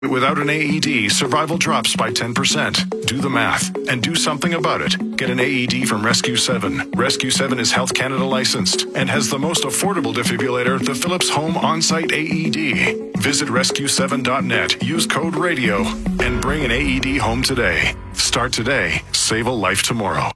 Without an AED, survival drops by 10%. Do the math and do something about it. Get an AED from Rescue 7. Rescue 7 is Health Canada licensed and has the most affordable defibrillator, the Philips Home On-Site AED. Visit rescue7.net, use code RADIO, and bring an AED home today. Start today. Save a life tomorrow.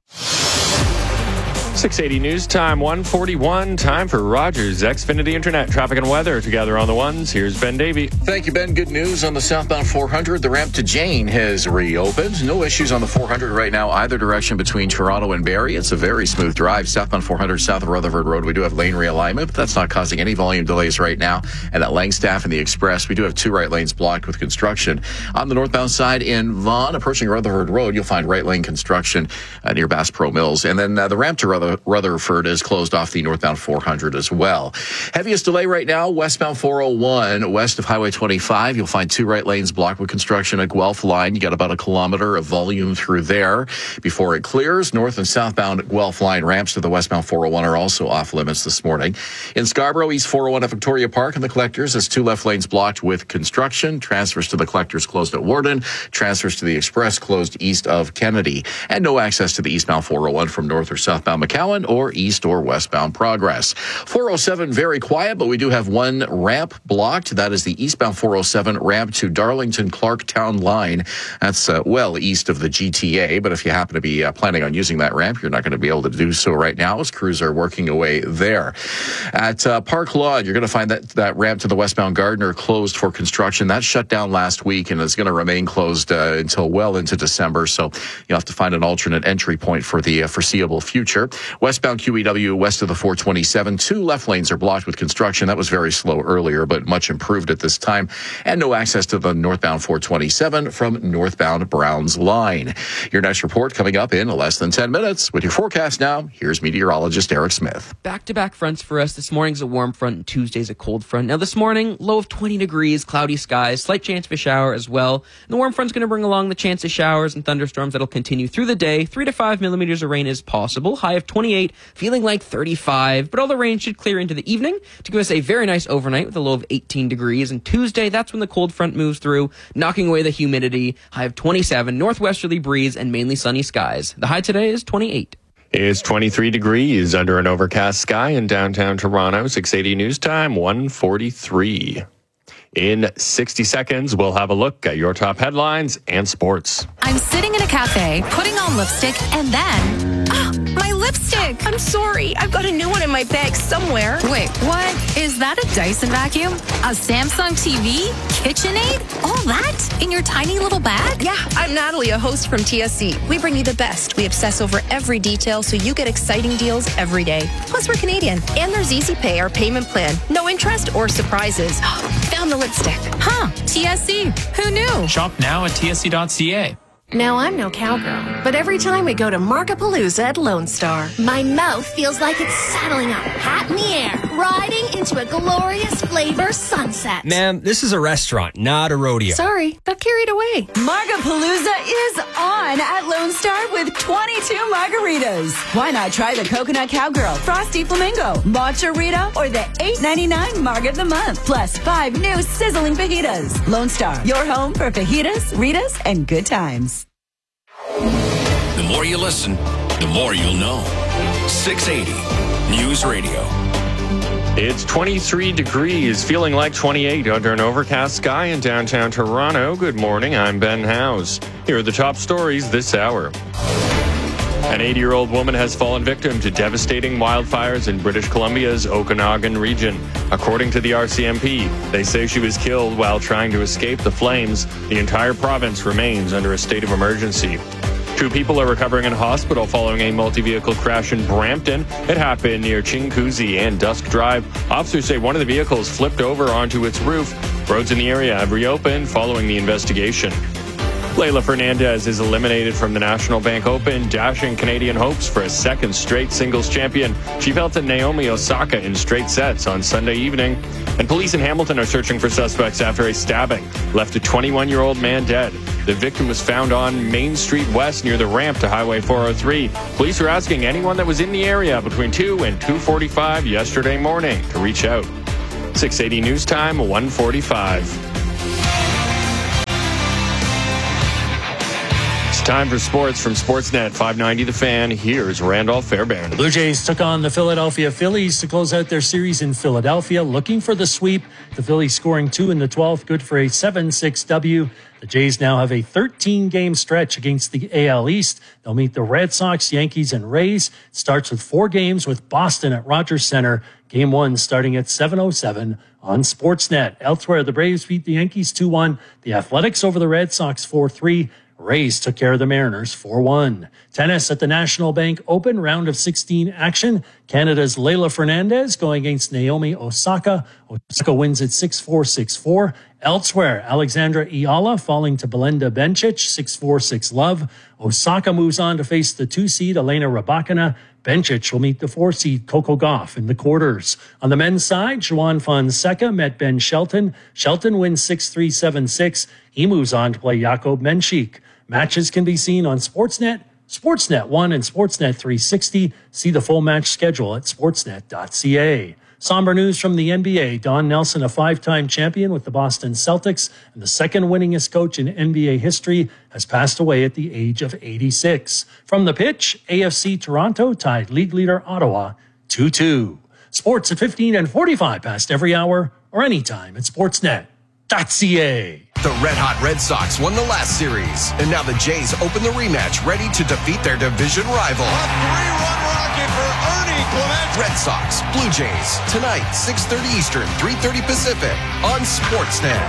680 News Time, 1:41. Time for Rogers Xfinity Internet traffic and weather. Together on the ones, here's Ben Davey. Thank you, Ben. Good news on the southbound 400. The ramp to Jane has reopened. No issues on the 400 right now, either direction between Toronto and Barrie. It's a very smooth drive. Southbound 400 south of Rutherford Road. We do have lane realignment, but that's not causing any volume delays right now. And at Langstaff and the Express, we do have two right lanes blocked with construction. On the northbound side in Vaughan, approaching Rutherford Road, you'll find right lane construction near Bass Pro Mills. And then the ramp to Rutherford is closed off the northbound 400 as well. Heaviest delay right now, westbound 401, west of Highway 25. You'll find two right lanes blocked with construction at Guelph Line. You got about a kilometer of volume through there before it clears. North and southbound Guelph Line ramps to the westbound 401 are also off limits this morning. In Scarborough, East 401 at Victoria Park and the Collectors, there's two left lanes blocked with construction. Transfers to the Collectors closed at Warden. Transfers to the Express closed east of Kennedy. And no access to the eastbound 401 from north or southbound McCowan or east or westbound Progress. 407 very quiet, but we do have one ramp blocked. That is the eastbound 407 ramp to Darlington Clarktown line. That's well east of the GTA, but if you happen to be planning on using that ramp, you're not going to be able to do so right now as crews are working away there. At Park Lawn, you're going to find that ramp to the westbound Gardner closed for construction. That shut down last week and is going to remain closed until well into December, so you'll have to find an alternate entry point for the foreseeable future. Westbound QEW west of the 427, two left lanes are blocked with construction. That was very slow earlier, but much improved at this time. And no access to the northbound 427 from northbound Browns Line. Your next report coming up in less than 10 minutes. With your forecast now, here's meteorologist Eric Smith. Back-to-back fronts for us. This morning's a warm front and Tuesday's a cold front. Now this morning, low of 20 degrees, cloudy skies, slight chance of a shower as well. And the warm front's going to bring along the chance of showers and thunderstorms that'll continue through the day. 3 to 5 millimeters of rain is possible. High of 28. Feeling like 35, but all the rain should clear into the evening to give us a very nice overnight with a low of 18 degrees. And Tuesday, that's when the cold front moves through, knocking away the humidity. High of 27, northwesterly breeze, and mainly sunny skies. The high today is 28. It's 23 degrees under an overcast sky in downtown Toronto. 680 News Time, 1:43. In 60 seconds, we'll have a look at your top headlines and sports. I'm sitting in a cafe, putting on lipstick, and then... my lipstick! I'm sorry. I've got a new one in my bag somewhere. Wait, what? Is that a Dyson vacuum? A Samsung TV? KitchenAid? All that? In your tiny little bag? Yeah, I'm Natalie, a host from TSC. We bring you the best. We obsess over every detail so you get exciting deals every day. Plus, we're Canadian. And there's Easy Pay, our payment plan. No interest or surprises. Found the lipstick. Huh, TSC. Who knew? Shop now at tsc.ca. Now, I'm no cowgirl, but every time we go to Markapalooza at Lone Star, my mouth feels like it's saddling up, hat in the air, riding into a glorious flavor sunset. Ma'am, this is a restaurant, not a rodeo. Sorry, got carried away. Markapalooza is on at Lone Star with 22 margaritas. Why not try the Coconut Cowgirl, Frosty Flamingo, Matcha Rita, or the $8.99 Marg of the Month, plus 5 new sizzling fajitas. Lone Star, your home for fajitas, Ritas, and good times. The more you listen, the more you'll know. 680 News Radio. It's 23 degrees, feeling like 28 under an overcast sky in downtown Toronto. Good morning, I'm Ben Howes. Here are the top stories this hour. An 80-year-old woman has fallen victim to devastating wildfires in British Columbia's Okanagan region. According to the RCMP, they say she was killed while trying to escape the flames. The entire province remains under a state of emergency. 2 people are recovering in hospital following a multi-vehicle crash in Brampton. It happened near Chinguacousy and Dusk Drive. Officers say one of the vehicles flipped over onto its roof. Roads in the area have reopened following the investigation. Leylah Fernandez is eliminated from the National Bank Open, dashing Canadian hopes for a second straight singles champion. She fell to Naomi Osaka in straight sets on Sunday evening. And police in Hamilton are searching for suspects after a stabbing left a 21-year-old man dead. The victim was found on Main Street West near the ramp to Highway 403. Police are asking anyone that was in the area between 2 and 2:45 yesterday morning to reach out. 680 News Time, 1:45. Time for sports from Sportsnet 590 The Fan. Here's Randolph Fairbairn. Blue Jays took on the Philadelphia Phillies to close out their series in Philadelphia, looking for the sweep. The Phillies scoring 2 in the 12th, good for a 7-6 W. The Jays now have a 13-game stretch against the AL East. They'll meet the Red Sox, Yankees, and Rays. It starts with 4 games with Boston at Rogers Center. Game 1 starting at 7:07 on Sportsnet. Elsewhere, the Braves beat the Yankees 2-1. The Athletics over the Red Sox 4-3. Rays took care of the Mariners 4-1. Tennis at the National Bank Open, round of 16 action. Canada's Leylah Fernandez going against Naomi Osaka. Osaka wins it 6-4, 6-4. Elsewhere, Alexandra Iala falling to Belinda Bencic, 6-4, 6-love. Osaka moves on to face the 2-seed Elena Rybakina. Bencic will meet the 4-seed Coco Gauff in the quarters. On the men's side, Juan Fonseca met Ben Shelton. Shelton wins 6-3, 7-6. He moves on to play Jakub Menchik. Matches can be seen on Sportsnet, Sportsnet 1, and Sportsnet 360. See the full match schedule at sportsnet.ca. Somber news from the NBA. Don Nelson, a 5-time champion with the Boston Celtics and the second winningest coach in NBA history, has passed away at the age of 86. From the pitch, AFC Toronto tied league leader Ottawa 2-2. Sports at 15 and 45 past every hour or anytime at sportsnet.ca. The red-hot Red Sox won the last series, and now the Jays open the rematch, ready to defeat their division rival. A 3-run rocket for Ernie Clement. Red Sox, Blue Jays, tonight, 6:30 Eastern, 3:30 Pacific, on Sportsnet.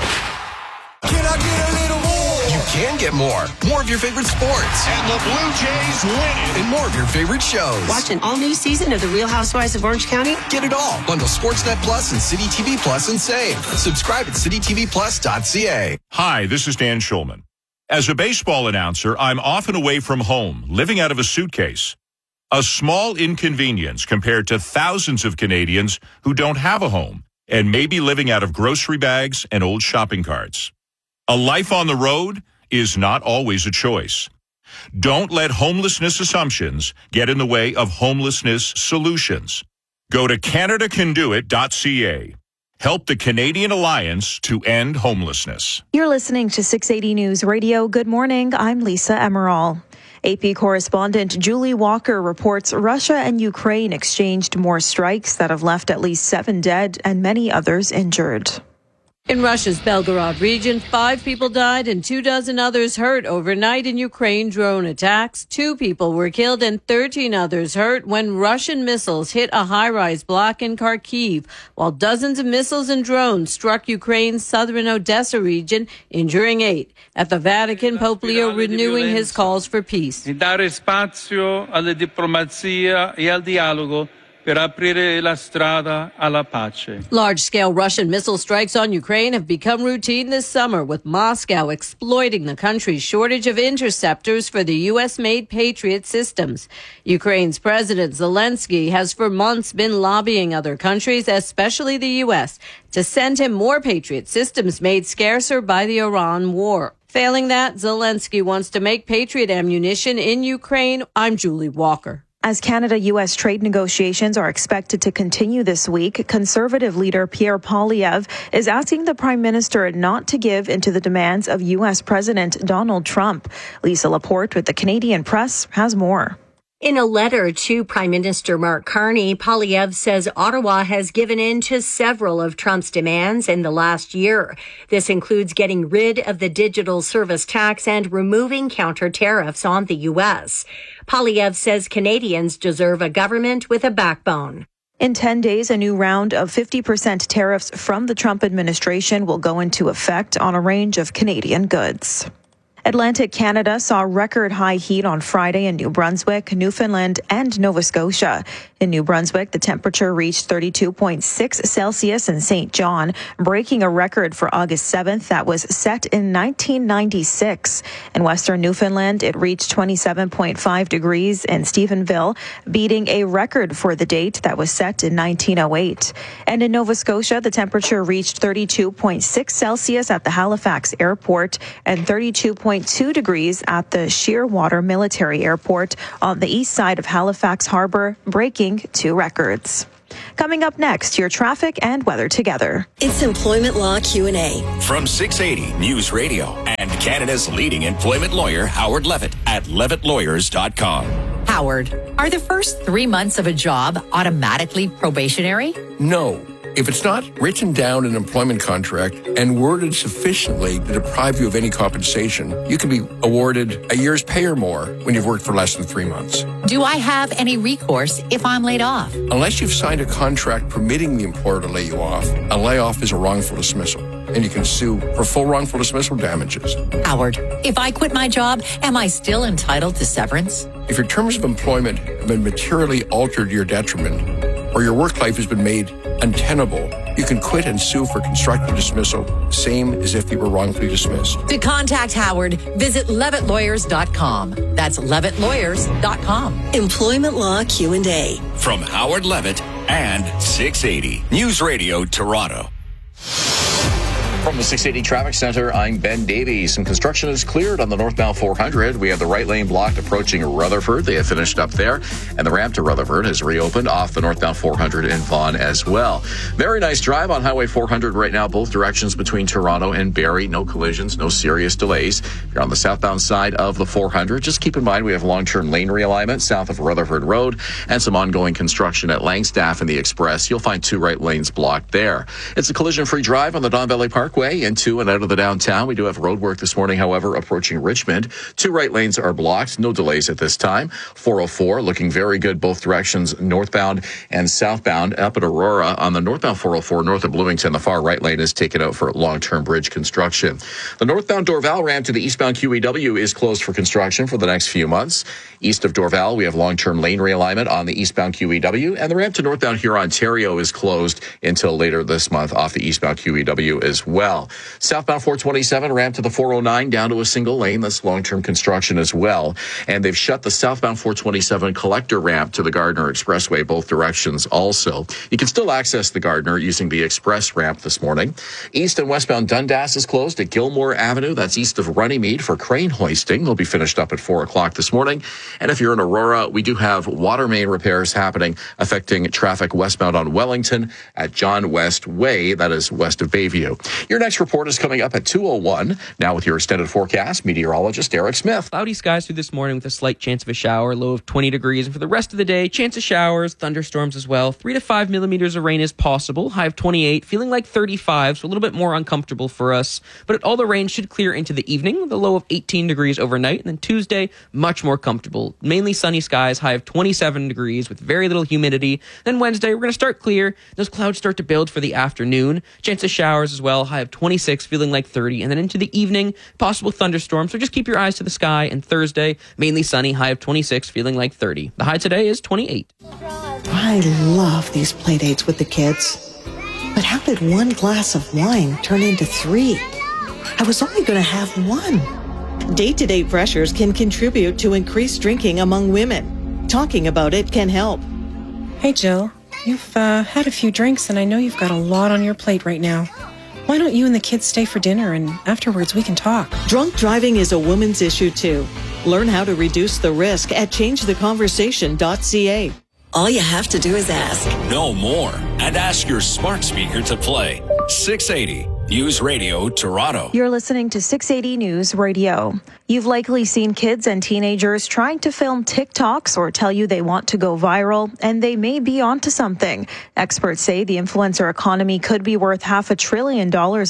Can I get a little more? You can get more. More of your favorite sports. And the Blue Jays win it. And more of your favorite shows. Watch an all-new season of The Real Housewives of Orange County. Get it all. Bundle Sportsnet Plus and City TV Plus and save. Subscribe at citytvplus.ca. Hi, this is Dan Schulman. As a baseball announcer, I'm often away from home, living out of a suitcase. A small inconvenience compared to thousands of Canadians who don't have a home and may be living out of grocery bags and old shopping carts. A life on the road is not always a choice. Don't let homelessness assumptions get in the way of homelessness solutions. Go to CanadaCanDoIt.ca. Help the Canadian Alliance to end homelessness. You're listening to 680 News Radio. Good morning. I'm Lisa Emerald. AP correspondent Julie Walker reports Russia and Ukraine exchanged more strikes that have left at least 7 dead and many others injured. In Russia's Belgorod region, 5 people died and 24 others hurt overnight in Ukraine drone attacks. 2 people were killed and 13 others hurt when Russian missiles hit a high-rise block in Kharkiv, while dozens of missiles and drones struck Ukraine's southern Odessa region, injuring 8. At the Vatican, Pope Leo renewing his calls for peace. Dare spazio alla diplomazia e al dialogo per aprire la strada alla pace. Large-scale Russian missile strikes on Ukraine have become routine this summer, with Moscow exploiting the country's shortage of interceptors for the U.S.-made Patriot systems. Ukraine's President Zelensky has for months been lobbying other countries, especially the U.S., to send him more Patriot systems made scarcer by the Iran war. Failing that, Zelensky wants to make Patriot ammunition in Ukraine. I'm Julie Walker. As Canada-U.S. trade negotiations are expected to continue this week, Conservative leader Pierre Poilievre is asking the Prime Minister not to give into the demands of U.S. President Donald Trump. Lisa Laporte with the Canadian Press has more. In a letter to Prime Minister Mark Carney, Poilievre says Ottawa has given in to several of Trump's demands in the last year. This includes getting rid of the digital service tax and removing counter tariffs on the U.S. Poilievre says Canadians deserve a government with a backbone. In 10 days, a new round of 50% tariffs from the Trump administration will go into effect on a range of Canadian goods. Atlantic Canada saw record high heat on Friday in New Brunswick, Newfoundland, and Nova Scotia. In New Brunswick, the temperature reached 32.6 Celsius in St. John, breaking a record for August 7th that was set in 1996. In Western Newfoundland, it reached 27.5 degrees in Stephenville, beating a record for the date that was set in 1908. And in Nova Scotia, the temperature reached 32.6 Celsius at the Halifax Airport and 32.2 degrees at the Shearwater Military Airport on the east side of Halifax Harbour, breaking 2 records. Coming up next, your traffic and weather together. It's Employment Law Q&A. From 680 News Radio and Canada's leading employment lawyer, Howard Levitt, at levittlawyers.com. Howard, are the first 3 months of a job automatically probationary? No. If it's not written down in an employment contract and worded sufficiently to deprive you of any compensation, you can be awarded a year's pay or more when you've worked for less than 3 months. Do I have any recourse if I'm laid off? Unless you've signed a contract permitting the employer to lay you off, a layoff is a wrongful dismissal, and you can sue for full wrongful dismissal damages. Howard, if I quit my job, am I still entitled to severance? If your terms of employment have been materially altered to your detriment, or your work life has been made untenable, you can quit and sue for constructive dismissal, same as if you were wrongfully dismissed. To contact Howard, visit levittlawyers.com. That's levittlawyers.com. Employment Law Q&A. From Howard Levitt and 680 News Radio Toronto. From the 680 Traffic Center, I'm Ben Davies. Some construction is cleared on the northbound 400. We have the right lane blocked approaching Rutherford. They have finished up there. And the ramp to Rutherford has reopened off the northbound 400 in Vaughan as well. Very nice drive on Highway 400 right now, both directions between Toronto and Barrie. No collisions, no serious delays. If you're on the southbound side of the 400, just keep in mind we have long-term lane realignment south of Rutherford Road and some ongoing construction at Langstaff and the Express. You'll find 2 right lanes blocked there. It's a collision-free drive on the Don Valley Parkway into and out of the downtown. We do have road work this morning, however, approaching Richmond. 2 right lanes are blocked. No delays at this time. 404 looking very good both directions, northbound and southbound. Up at Aurora on the northbound 404 north of Bloomington, the far right lane is taken out for long-term bridge construction. The northbound Dorval ramp to the eastbound QEW is closed for construction for the next few months. East of Dorval, we have long-term lane realignment on the eastbound QEW, and the ramp to northbound Huron, Ontario is closed until later this month off the eastbound QEW as well. Southbound 427 ramp to the 409 down to a single lane. That's long-term construction as well. And they've shut the southbound 427 collector ramp to the Gardiner Expressway, both directions also. You can still access the Gardiner using the express ramp this morning. East and westbound Dundas is closed at Gilmore Avenue. That's east of Runnymede for crane hoisting. They'll be finished up at 4 o'clock this morning. And if you're in Aurora, we do have water main repairs happening affecting traffic westbound on Wellington at John West Way. That is west of Bayview. Your next report is coming up at 2:01. Now with your extended forecast, meteorologist Eric Smith. Cloudy skies through this morning with a slight chance of a shower, low of 20 degrees. And for the rest of the day, chance of showers, thunderstorms as well. 3 to 5 millimeters of rain is possible. High of 28, feeling like 35, so a little bit more uncomfortable for us. But all the rain should clear into the evening with a low of 18 degrees overnight. And then Tuesday, much more comfortable. Mainly sunny skies, high of 27 degrees with very little humidity. Then Wednesday, we're going to start clear. Those clouds start to build for the afternoon. Chance of showers as well, high of 26, feeling like 30. And then into the evening, possible thunderstorms. So just keep your eyes to the sky. And Thursday, mainly sunny, high of 26, feeling like 30. The high today is 28. I love these play dates with the kids. But how did one glass of wine turn into 3? I was only going to have 1. Day-to-day pressures can contribute to increased drinking among women. Talking about it can help. Hey, Jill. You've had a few drinks, and I know you've got a lot on your plate right now. Why don't you and the kids stay for dinner, and afterwards we can talk? Drunk driving is a woman's issue, too. Learn how to reduce the risk at changetheconversation.ca. All you have to do is ask. Know more and ask your smart speaker to play 680 News Radio Toronto. You're listening to 680 News Radio. You've likely seen kids and teenagers trying to film TikToks or tell you they want to go viral, and they may be onto something. Experts say the influencer economy could be worth $500 billion in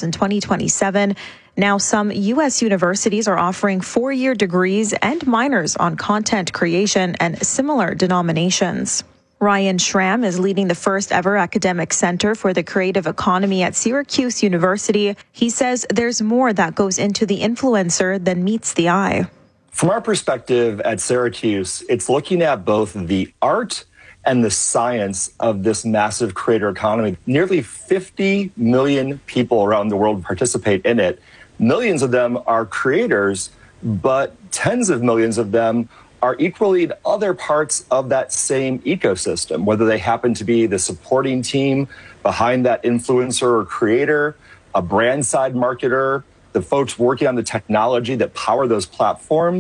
2027. Now, some U.S. universities are offering 4-year degrees and minors on content creation and similar denominations. Ryan Schramm is leading the first ever academic center for the creative economy at Syracuse University. He says there's more that goes into the influencer than meets the eye. From our perspective at Syracuse, it's looking at both the art and the science of this massive creator economy. Nearly 50 million people around the world participate in it. Millions of them are creators, but tens of millions of them are equally in other parts of that same ecosystem, whether they happen to be the supporting team behind that influencer or creator, a brand side marketer, the folks working on the technology that power those platforms.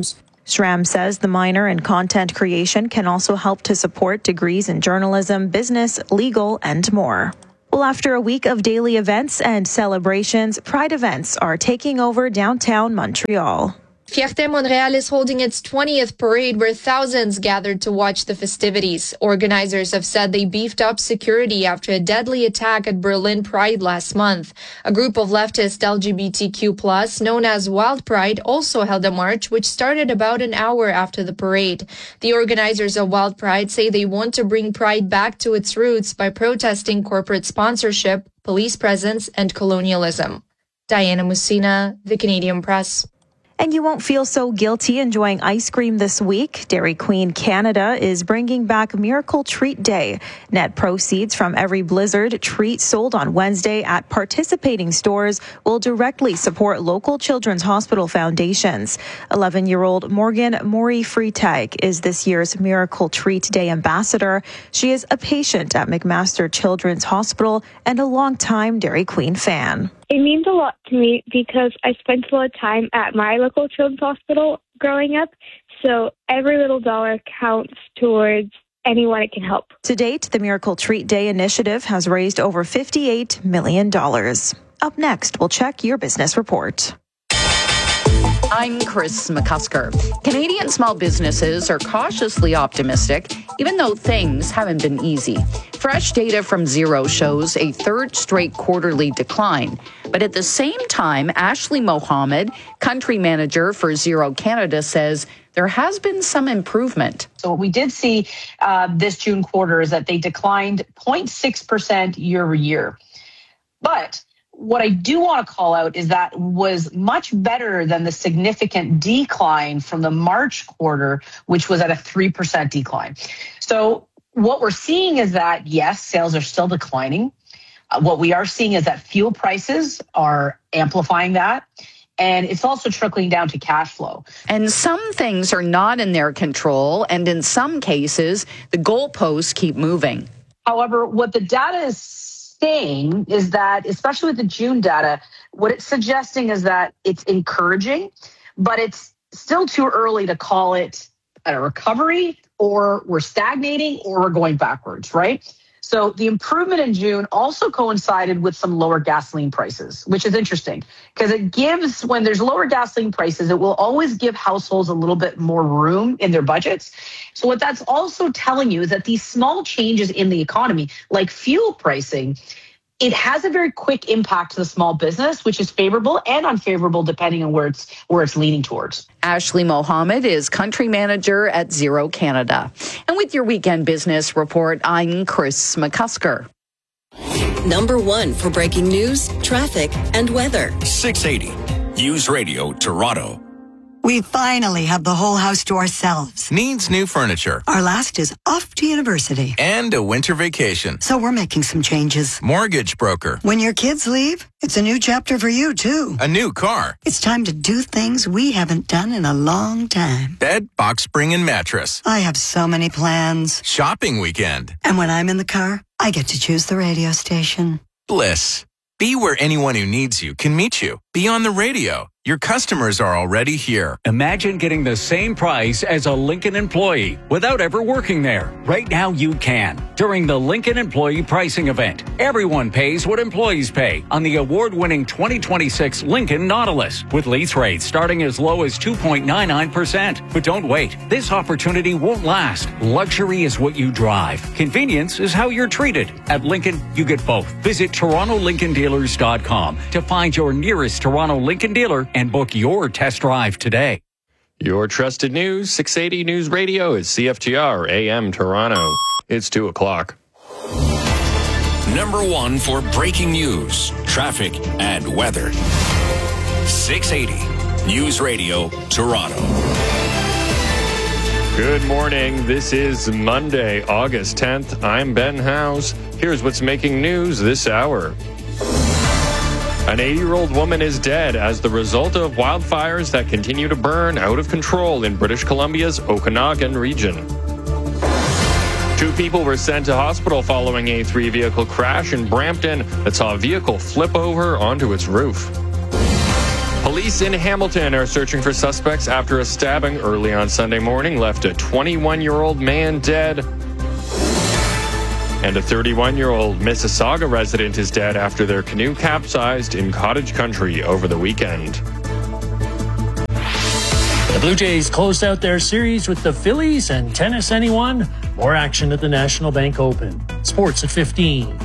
SRAM says the minor in content creation can also help to support degrees in journalism, business, legal, and more. Well, after a week of daily events and celebrations, Pride events are taking over downtown Montreal. Fierté Montréal is holding its 20th parade where thousands gathered to watch the festivities. Organizers have said they beefed up security after a deadly attack at Berlin Pride last month. A group of leftist LGBTQ+, known as Wild Pride, also held a march which started about an hour after the parade. The organizers of Wild Pride say they want to bring Pride back to its roots by protesting corporate sponsorship, police presence, and colonialism. Diana Musina, The Canadian Press. And you won't feel so guilty enjoying ice cream this week. Dairy Queen Canada is bringing back Miracle Treat Day. Net proceeds from every Blizzard treat sold on Wednesday at participating stores will directly support local children's hospital foundations. 11-year-old Morgan Maury-Freitag is this year's Miracle Treat Day ambassador. She is a patient at McMaster Children's Hospital and a longtime Dairy Queen fan. It means a lot to me because I spent a lot of time at my local children's hospital growing up, so every little dollar counts towards anyone it can help. To date, the Miracle Treat Day initiative has raised over $58 million. Up next, we'll check your business report. I'm Chris McCusker. Canadian small businesses are cautiously optimistic, even though things haven't been easy. Fresh data from Xero shows a third straight quarterly decline. But at the same time, Ashley Mohammed, country manager for Xero Canada, says there has been some improvement. So what we did see this June quarter is that they declined 0.6% year over year. But what I do want to call out is that was much better than the significant decline from the March quarter, which was at a 3% decline. So what we're seeing is that, yes, sales are still declining. What we are seeing is that fuel prices are amplifying that. And it's also trickling down to cash flow. And some things are not in their control. And in some cases, the goalposts keep moving. However, what the data is saying is that, especially with the June data, what it's suggesting is that it's encouraging, but it's still too early to call it a recovery, or we're stagnating, or we're going backwards, right? So the improvement in June also coincided with some lower gasoline prices, which is interesting because it gives, when there's lower gasoline prices, it will always give households a little bit more room in their budgets. So what that's also telling you is that these small changes in the economy, like fuel pricing, it has a very quick impact to the small business, which is favorable and unfavorable depending on where it's leaning towards. Ashley Mohammed is country manager at Xero Canada. And with your weekend business report, I'm Chris McCusker. Number 1 for breaking news, traffic, and weather. 680 News Radio Toronto. We finally have the whole house to ourselves. Needs new furniture. Our last is off to university. And a winter vacation. So we're making some changes. Mortgage broker. When your kids leave, it's a new chapter for you, too. A new car. It's time to do things we haven't done in a long time. Bed, box spring, and mattress. I have so many plans. Shopping weekend. And when I'm in the car, I get to choose the radio station. Bliss. Be where anyone who needs you can meet you. Be on the radio. Your customers are already here. Imagine getting the same price as a Lincoln employee without ever working there. Right now you can. During the Lincoln Employee Pricing Event, everyone pays what employees pay on the award-winning 2026 Lincoln Nautilus, with lease rates starting as low as 2.99%. But don't wait. This opportunity won't last. Luxury is what you drive. Convenience is how you're treated. At Lincoln, you get both. Visit TorontoLincolnDealers.com to find your nearest Toronto Lincoln dealer and book your test drive today. Your trusted news, 680 News Radio is CFTR AM Toronto. It's 2 o'clock. Number 1 for breaking news, traffic, and weather. 680 News Radio Toronto. Good morning. This is Monday, August 10th. I'm Ben House. Here's what's making news this hour. An 80-year-old woman is dead as the result of wildfires that continue to burn out of control in British Columbia's Okanagan region. 2 people were sent to hospital following a 3-vehicle crash in Brampton that saw a vehicle flip over onto its roof. Police in Hamilton are searching for suspects after a stabbing early on Sunday morning left a 21-year-old man dead. And a 31-year-old Mississauga resident is dead after their canoe capsized in cottage country over the weekend. The Blue Jays closed out their series with the Phillies, and tennis, anyone? More action at the National Bank Open. Sports at 15.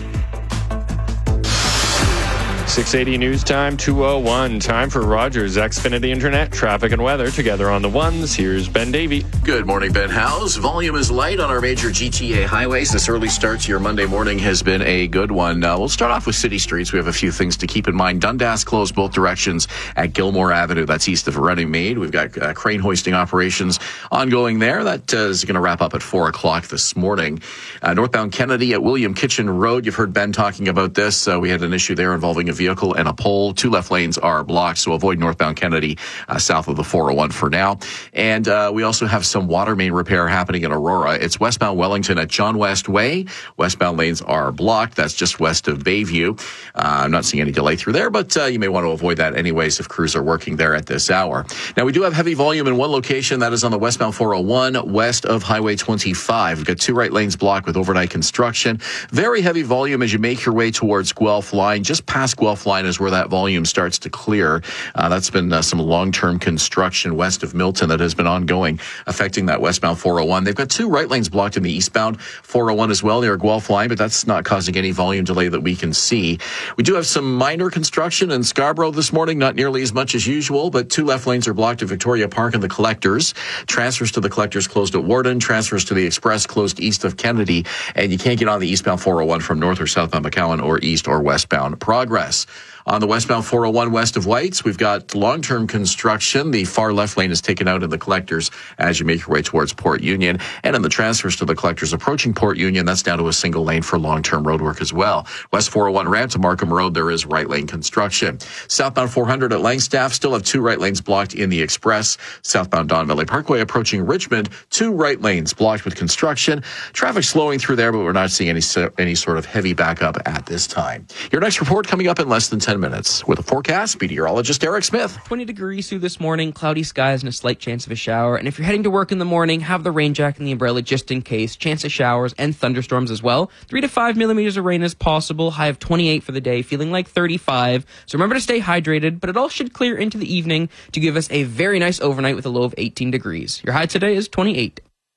680 news time, 2:01. Time for Rogers Xfinity Internet, traffic and weather together on the ones. Here's Ben Davey. Good morning, Ben Howes. Volume is light on our major GTA highways. This early start to your Monday morning has been a good one. We'll start off with city streets. We have a few things to keep in mind. Dundas closed both directions at Gilmore Avenue. That's east of Runnymede. We've got crane hoisting operations ongoing there. That is going to wrap up at 4 o'clock this morning. Northbound Kennedy at William Kitchen Road. You've heard Ben talking about this. We had an issue there involving a vehicle and a pole. 2 left lanes are blocked, so avoid northbound Kennedy south of the 401 for now. And we also have some water main repair happening in Aurora. It's westbound Wellington at John West Way. Westbound lanes are blocked. That's just west of Bayview. I'm not seeing any delay through there, but you may want to avoid that anyways if crews are working there at this hour. Now, we do have heavy volume in one location. That is on the westbound 401 west of Highway 25. We've got 2 right lanes blocked with overnight construction. Very heavy volume as you make your way towards Guelph Line. Just past Guelph Line is where that volume starts to clear. That's been some long-term construction west of Milton that has been ongoing, affecting that westbound 401. They've got 2 right lanes blocked in the eastbound 401 as well near Guelph Line, but that's not causing any volume delay that we can see. We do have some minor construction in Scarborough this morning, not nearly as much as usual, but 2 left lanes are blocked at Victoria Park and the Collectors. Transfers to the Collectors closed at Warden. Transfers to the Express closed east of Kennedy, and you can't get on the eastbound 401 from north or southbound McCowan or east or westbound Progress. On the westbound 401 west of Whites, we've got long-term construction. The far left lane is taken out in the Collectors as you make your way towards Port Union. And in the transfers to the Collectors approaching Port Union, that's down to a single lane for long-term road work as well. West 401 ramp to Markham Road, there is right lane construction. Southbound 400 at Langstaff, still have 2 right lanes blocked in the Express. Southbound Don Valley Parkway approaching Richmond, 2 right lanes blocked with construction. Traffic slowing through there, but we're not seeing any sort of heavy backup at this time. Your next report coming up in less than 10 minutes. With a forecast, meteorologist Eric Smith. 20 degrees through this morning, cloudy skies and a slight chance of a shower. And if you're heading to work in the morning, have the rain jacket and the umbrella just in case. Chance of showers and thunderstorms as well. 3 to 5 millimeters of rain is possible. High of 28 for the day, feeling like 35. So remember to stay hydrated, but it all should clear into the evening to give us a very nice overnight with a low of 18 degrees. Your high today is 28.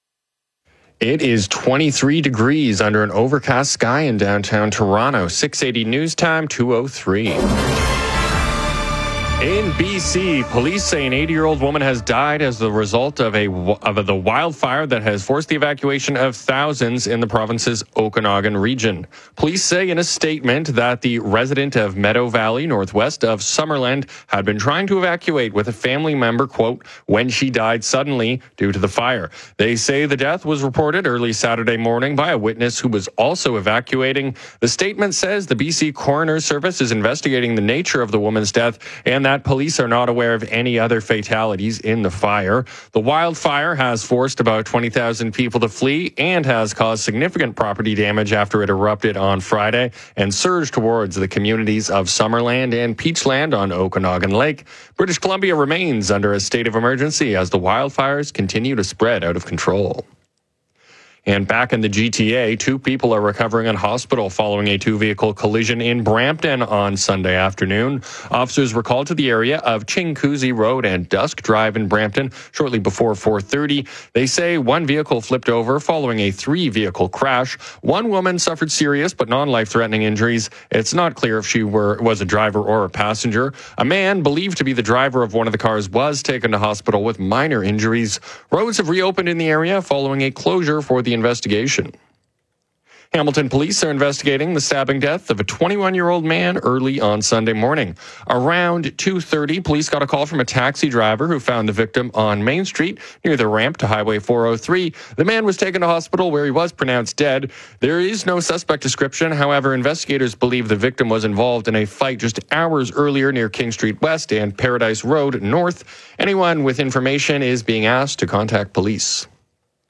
It is 23 degrees under an overcast sky in downtown Toronto. 680 news time, 2:03. In BC, police say an 80-year-old woman has died as the result of the wildfire that has forced the evacuation of thousands in the province's Okanagan region. Police say in a statement that the resident of Meadow Valley, northwest of Summerland, had been trying to evacuate with a family member, quote, when she died suddenly due to the fire. They say the death was reported early Saturday morning by a witness who was also evacuating. The statement says the BC Coroner's Service is investigating the nature of the woman's death and that police are not aware of any other fatalities in the fire. The wildfire has forced about 20,000 people to flee and has caused significant property damage after it erupted on Friday and surged towards the communities of Summerland and Peachland on Okanagan Lake. British Columbia remains under a state of emergency as the wildfires continue to spread out of control. And back in the GTA, 2 people are recovering in hospital following a 2-vehicle collision in Brampton on Sunday afternoon. Officers were called to the area of Chinguacousy Road and Dusk Drive in Brampton shortly before 4:30. They say 1 vehicle flipped over following a 3-vehicle crash. 1 woman suffered serious but non-life-threatening injuries. It's not clear if she was a driver or a passenger. A man believed to be the driver of one of the cars was taken to hospital with minor injuries. Roads have reopened in the area following a closure for the investigation. Hamilton police are investigating the stabbing death of a 21-year-old man early on Sunday morning. Around 2:30, police got a call from a taxi driver who found the victim on Main Street near the ramp to Highway 403. The man was taken to hospital where he was pronounced dead. There is no suspect description. However, investigators believe the victim was involved in a fight just hours earlier near King Street West and Paradise Road North. Anyone with information is being asked to contact police.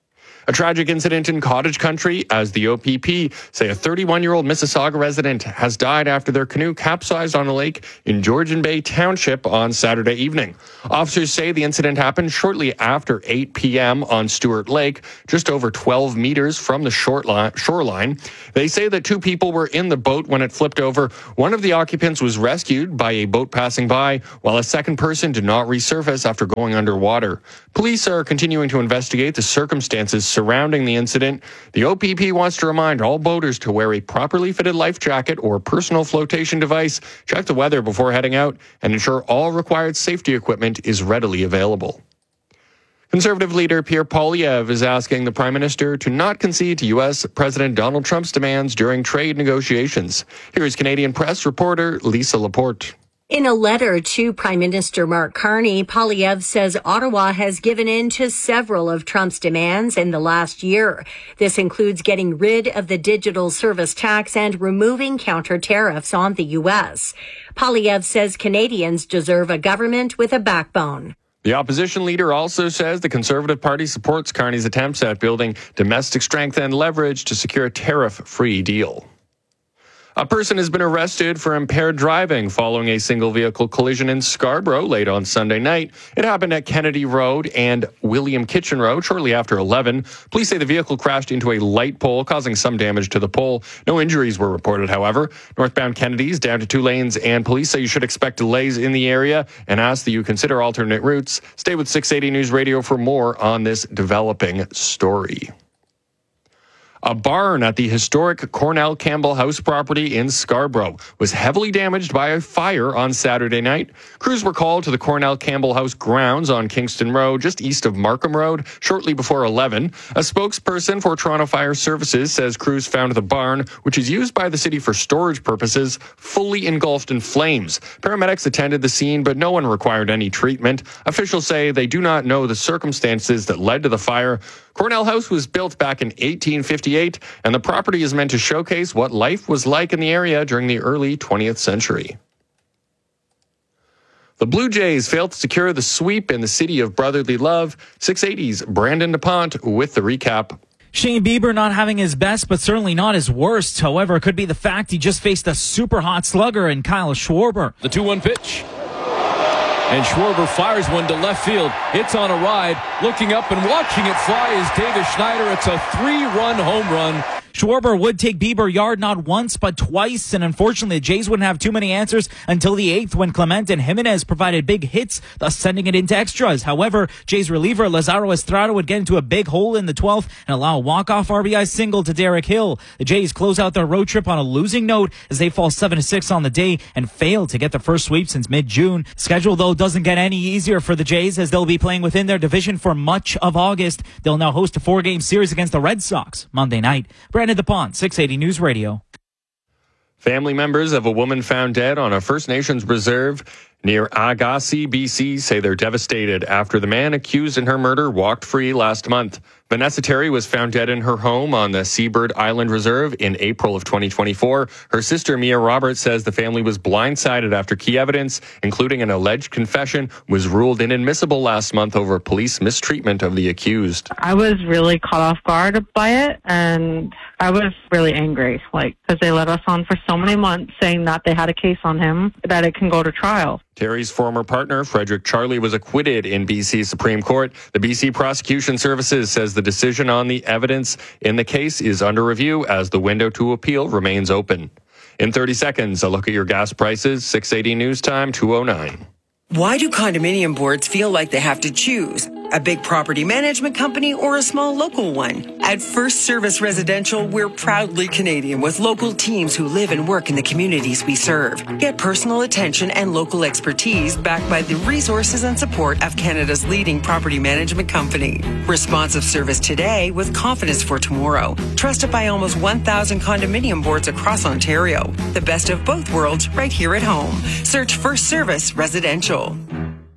A tragic incident in Cottage Country as the OPP say a 31-year-old Mississauga resident has died after their canoe capsized on a lake in Georgian Bay Township on Saturday evening. Officers say the incident happened shortly after 8 p.m. on Stewart Lake, just over 12 meters from the shoreline. They say that 2 people were in the boat when it flipped over. One of the occupants was rescued by a boat passing by, while a second person did not resurface after going underwater. Police are continuing to investigate the circumstances surrounding the incident. The OPP wants to remind all boaters to wear a properly fitted life jacket or personal flotation device, check the weather before heading out, and ensure all required safety equipment is readily available. Conservative leader Pierre Poilievre is asking the Prime Minister to not concede to U.S. President Donald Trump's demands during trade negotiations. Here is Canadian Press reporter Lisa Laporte. In a letter to Prime Minister Mark Carney, Poilievre says Ottawa has given in to several of Trump's demands in the last year. This includes getting rid of the digital service tax and removing counter tariffs on the U.S. Poilievre says Canadians deserve a government with a backbone. The opposition leader also says the Conservative Party supports Carney's attempts at building domestic strength and leverage to secure a tariff-free deal. A person has been arrested for impaired driving following a single-vehicle collision in Scarborough late on Sunday night. It happened at Kennedy Road and William Kitchen Road shortly after 11. Police say the vehicle crashed into a light pole, causing some damage to the pole. No injuries were reported, however. Northbound Kennedy is down to 2 lanes, and police say you should expect delays in the area and ask that you consider alternate routes. Stay with 680 News Radio for more on this developing story. A barn at the historic Cornell Campbell House property in Scarborough was heavily damaged by a fire on Saturday night. Crews were called to the Cornell Campbell House grounds on Kingston Road, just east of Markham Road, shortly before 11. A spokesperson for Toronto Fire Services says crews found the barn, which is used by the city for storage purposes, fully engulfed in flames. Paramedics attended the scene, but no one required any treatment. Officials say they do not know the circumstances that led to the fire. Cornell House was built back in 1858, and the property is meant to showcase what life was like in the area during the early 20th century. The Blue Jays failed to secure the sweep in the city of brotherly love. 680's Brandon DuPont with the recap. Shane Bieber not having his best, but certainly not his worst. However, it could be the fact he just faced a super hot slugger in Kyle Schwarber. The 2-1 pitch. And Schwarber fires one to left field. It's on a ride. Looking up and watching it fly is Davis Schneider. It's a 3-run home run. Schwarber would take Bieber yard not once but twice, and unfortunately the Jays wouldn't have too many answers until the 8th when Clement and Jimenez provided big hits, thus sending it into extras. However, Jays reliever Lazaro Estrada would get into a big hole in the 12th and allow a walk-off RBI single to Derek Hill. The Jays close out their road trip on a losing note as they fall 7-6 on the day and fail to get the first sweep since mid-June. Schedule, though, doesn't get any easier for the Jays as they'll be playing within their division for much of August. They'll now host a 4-game series against the Red Sox Monday night. Brandon DuPont, 680 News Radio. Family members of a woman found dead on a First Nations reserve near Agassi, BC, say they're devastated after the man accused in her murder walked free last month. Vanessa Terry was found dead in her home on the Seabird Island Reserve in April of 2024. Her sister, Mia Roberts, says the family was blindsided after key evidence, including an alleged confession, was ruled inadmissible last month over police mistreatment of the accused. I was really caught off guard by it, and I was really angry, because they let us on for so many months saying that they had a case on him, that it can go to trial. Terry's former partner, Frederick Charlie, was acquitted in BC Supreme Court. The BC Prosecution Services says the decision on the evidence in the case is under review as the window to appeal remains open. In 30 seconds, a look at your gas prices. 680 News Time, 2:09. Why do condominium boards feel like they have to choose? A big property management company or a small local one? At First Service Residential, we're proudly Canadian with local teams who live and work in the communities we serve. Get personal attention and local expertise backed by the resources and support of Canada's leading property management company. Responsive service today with confidence for tomorrow. Trusted by almost 1,000 condominium boards across Ontario. The best of both worlds right here at home. Search First Service Residential.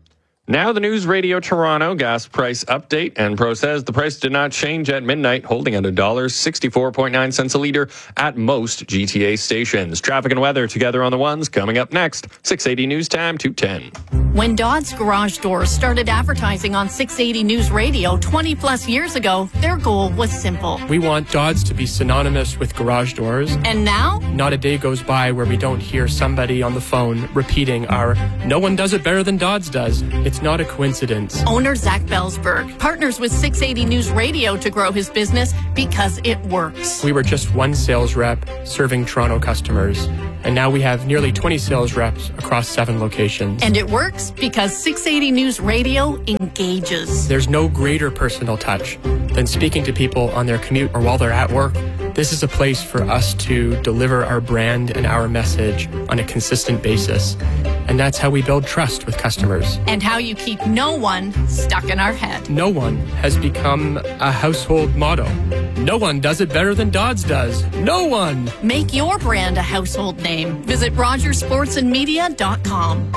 Now the News Radio Toronto gas price update. Enpro says the price did not change at midnight, holding at $1.64.9 a litre at most GTA stations. Traffic and weather together on the ones coming up next. 680 News Time, 2:10. When Dodds Garage Doors started advertising on 680 News Radio 20 plus years ago, their goal was simple. We want Dodds to be synonymous with garage doors. And now? Not a day goes by where we don't hear somebody on the phone repeating our "No one does it better than Dodds does." It's not a coincidence. Owner Zach Belsberg partners with 680 News Radio to grow his business because it works. We were just one sales rep serving Toronto customers, and now we have nearly 20 sales reps across 7 locations. And it works because 680 News Radio engages. There's no greater personal touch than speaking to people on their commute or while they're at work. This is a place for us to deliver our brand and our message on a consistent basis. And that's how we build trust with customers. And how you keep no one stuck in our head. No one has become a household motto. No one does it better than Dodds does. No one! Make your brand a household name. Visit RogersSportsandMedia.com.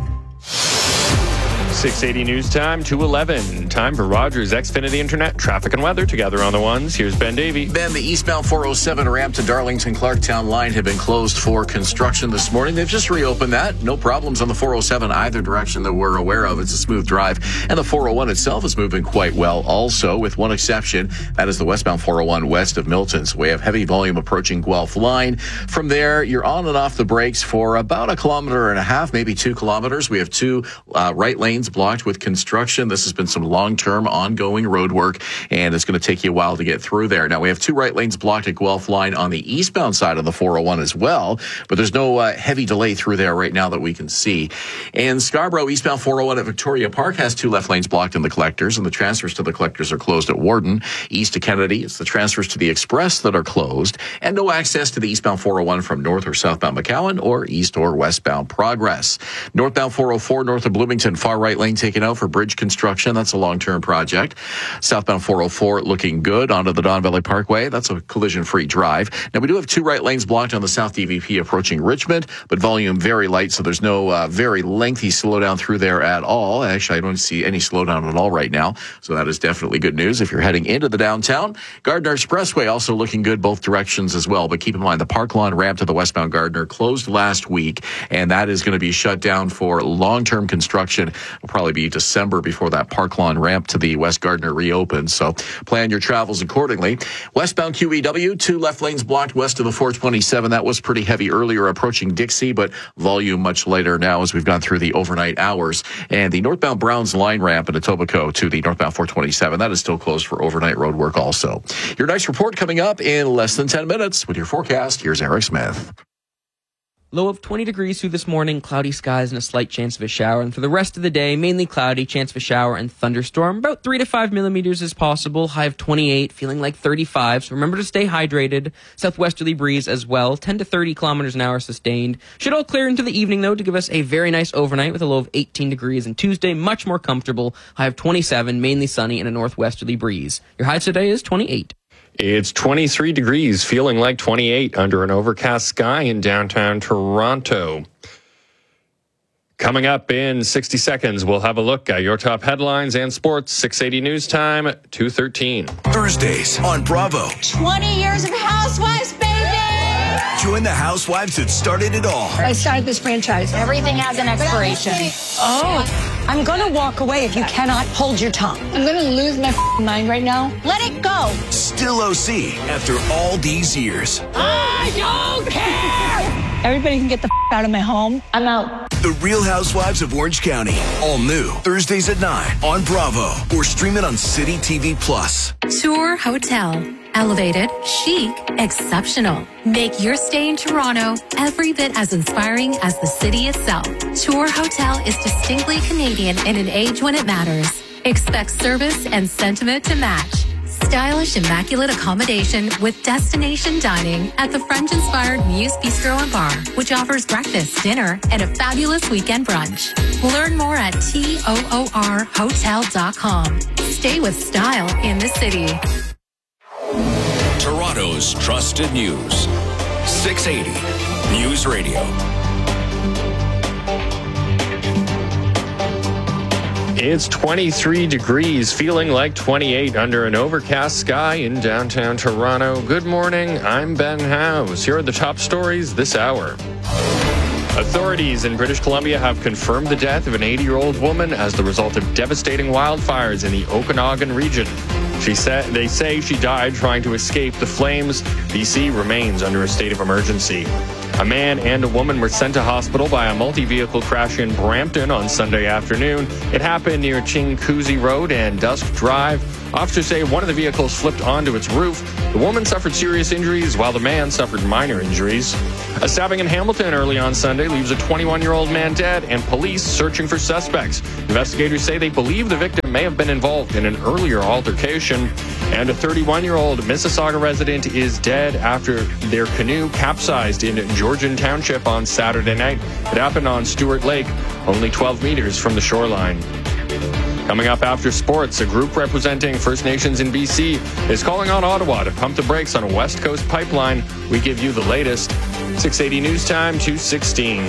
680 News Time, 2:11. Time for Rogers Xfinity Internet traffic and weather together on the ones. Here's Ben Davey. Ben, the eastbound 407 ramp to Darlington Clarktown line had been closed for construction this morning. They've just reopened that. No problems on the 407 either direction that we're aware of. It's a smooth drive. And the 401 itself is moving quite well also, with one exception. That is the westbound 401 west of Milton. So we have heavy volume approaching Guelph line. From there, you're on and off the brakes for about 1.5 kilometers, maybe 2 kilometers. We have 2 right lanes blocked with construction. This has been some long-term ongoing road work, and it's going to take you a while to get through there. Now, we have 2 right lanes blocked at Guelph line on the eastbound side of the 401 as well, but there's no heavy delay through there right now that we can see. And Scarborough eastbound 401 at Victoria Park has 2 left lanes blocked in the collectors, and the transfers to the collectors are closed at Warden. East to Kennedy, it's the transfers to the Express that are closed, and no access to the eastbound 401 from north or southbound McCowan or east or westbound Progress. Northbound 404 north of Bloomington, far right lane taken out for bridge construction. That's a long-term project. Southbound 404 looking good onto the Don Valley Parkway. That's a collision-free drive. Now, we do have 2 right lanes blocked on the South DVP approaching Richmond, but volume very light, so there's no very lengthy slowdown through there at all. Actually, I don't see any slowdown at all right now, so that is definitely good news if you're heading into the downtown. Gardner Expressway also looking good both directions as well, but keep in mind the Park Lawn ramp to the westbound Gardner closed last week, and that is going to be shut down for long-term construction. It'll probably be December before that Park Lawn ramp to the West Gardner reopens, so plan your travels accordingly. Westbound QEW, 2 left lanes blocked west of the 427. That was pretty heavy earlier approaching Dixie, but volume much lighter now as we've gone through the overnight hours. And the northbound Browns line ramp in Etobicoke to the northbound 427, that is still closed for overnight road work also. Your next report coming up in less than 10 minutes. With your forecast, here's Eric Smith. Low of 20 degrees through this morning, cloudy skies and a slight chance of a shower. And for the rest of the day, mainly cloudy, chance of a shower and thunderstorm. About 3 to 5 millimeters is possible. High of 28, feeling like 35. So remember to stay hydrated. Southwesterly breeze as well. 10 to 30 kilometers an hour sustained. Should all clear into the evening, though, to give us a very nice overnight with a low of 18 degrees. And Tuesday, much more comfortable. High of 27, mainly sunny and a northwesterly breeze. Your high today is 28. It's 23 degrees, feeling like 28 under an overcast sky in downtown Toronto. Coming up in 60 seconds, we'll have a look at your top headlines and sports. 680 News Time, 2:13. Thursdays on Bravo. 20 years of Housewives, baby! Join the housewives that started it all. I started this franchise. Everything has an expiration. Oh, I'm going to walk away if you cannot hold your tongue. I'm going to lose my mind right now. Let it go. Still OC after all these years. I don't care! Everybody can get the out of my home. I'm out. The Real Housewives of Orange County. All new. Thursdays at 9 on Bravo. Or stream it on City TV Plus. Tour Hotel. Elevated, chic, exceptional. Make your stay in Toronto every bit as inspiring as the city itself. Tour Hotel is distinctly Canadian in an age when it matters. Expect service and sentiment to match. Stylish, immaculate accommodation with destination dining at the French-inspired Muse Bistro and Bar, which offers breakfast, dinner, and a fabulous weekend brunch. Learn more at TOORhotel.com. Stay with style in the city. Toronto's trusted news. 680 News Radio. It's 23 degrees, feeling like 28 under an overcast sky in downtown Toronto. Good morning, I'm Ben House. Here are the top stories this hour. Authorities in British Columbia have confirmed the death of an 80-year-old woman as the result of devastating wildfires in the Okanagan region. They say she died trying to escape the flames. BC remains under a state of emergency. A man and a woman were sent to hospital by a multi-vehicle crash in Brampton on Sunday afternoon. It happened near Chinguacousy Road and Dusk Drive. Officers say one of the vehicles flipped onto its roof. The woman suffered serious injuries while the man suffered minor injuries. A stabbing in Hamilton early on Sunday leaves a 21-year-old man dead and police searching for suspects. Investigators say they believe the victim may have been involved in an earlier altercation. And a 31-year-old Mississauga resident is dead after their canoe capsized in Georgian Township on Saturday night. It happened on Stewart Lake, only 12 meters from the shoreline. Coming up after sports, a group representing First Nations in BC is calling on Ottawa to pump the brakes on a West Coast pipeline. We give you the latest. 680 News Time, 2:16.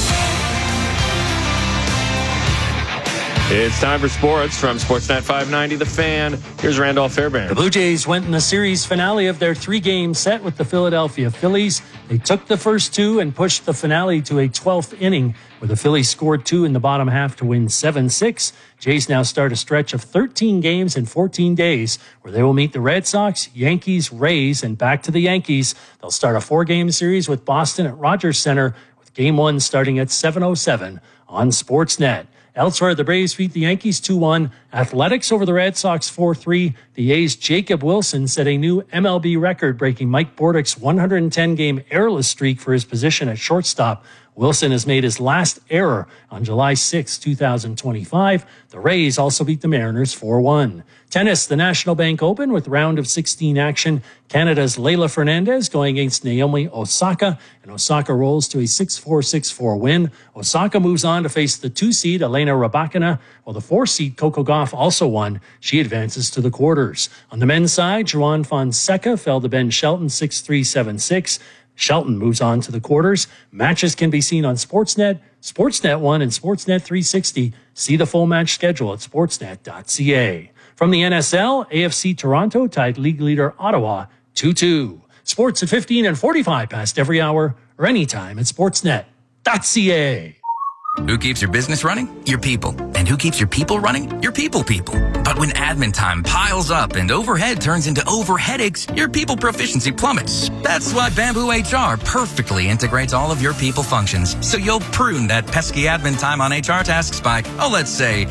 It's time for sports from Sportsnet 590, The Fan. Here's Randolph Fairbairn. The Blue Jays went in the series finale of their 3-game set with the Philadelphia Phillies. They took the first 2 and pushed the finale to a 12th inning, where the Phillies scored 2 in the bottom half to win 7-6. Jays now start a stretch of 13 games in 14 days, where they will meet the Red Sox, Yankees, Rays, and back to the Yankees. They'll start a 4-game series with Boston at Rogers Center, with Game 1 starting at 7:07 on Sportsnet. Elsewhere, the Braves beat the Yankees 2-1. Athletics over the Red Sox 4-3. The A's Jacob Wilson set a new MLB record, breaking Mike Bordick's 110-game errorless streak for his position at shortstop. Wilson has made his last error on July 6, 2025. The Rays also beat the Mariners 4-1. Tennis, the National Bank Open with round of 16 action. Canada's Leylah Fernandez going against Naomi Osaka, and Osaka rolls to a 6-4, 6-4 win. Osaka moves on to face the 2-seed Elena Rybakina, while the 4-seed Coco Gauff also won. She advances to the quarters. On the men's side, Juan Fonseca fell to Ben Shelton 6-3, 7-6. Shelton moves on to the quarters. Matches can be seen on Sportsnet, Sportsnet 1, and Sportsnet 360. See the full match schedule at sportsnet.ca. From the NSL, AFC Toronto tied league leader Ottawa 2-2. Sports at 15 and 45 past every hour or anytime at sportsnet.ca. Who keeps your business running? Your people. And who keeps your people running? Your people. But when admin time piles up and overhead turns into overheadaches, your people proficiency plummets. That's why Bamboo HR perfectly integrates all of your people functions, so you'll prune that pesky admin time on HR tasks by, let's say,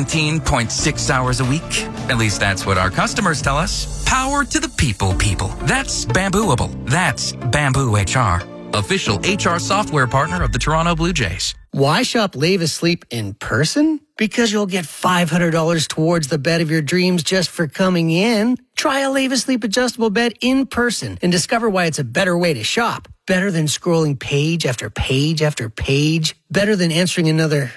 17.6 hours a week. At least that's what our customers tell us. Power to the people. That's Bambooable. That's Bamboo HR. Official HR software partner of the Toronto Blue Jays. Why shop Leva Sleep in person? Because you'll get $500 towards the bed of your dreams just for coming in. Try a Leva Sleep adjustable bed in person and discover why it's a better way to shop. Better than scrolling page after page after page. Better than answering another,